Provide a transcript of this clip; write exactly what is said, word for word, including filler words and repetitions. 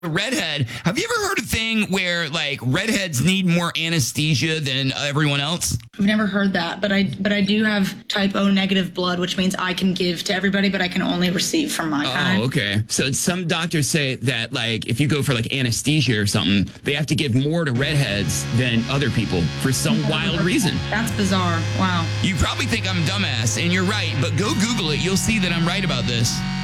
Redhead. Have you ever heard a thing where like redheads need more anesthesia than everyone else? I've never heard that, but I but I do have type O negative blood, which means I can give to everybody, but I can only receive from my kind. Oh, okay. So some doctors say that like if you go for like anesthesia or something, they have to give more to redheads than other people for some wild reason. That's bizarre. Wow. You probably think I'm a dumbass, and you're right, but go Google it. You'll see that I'm right about this.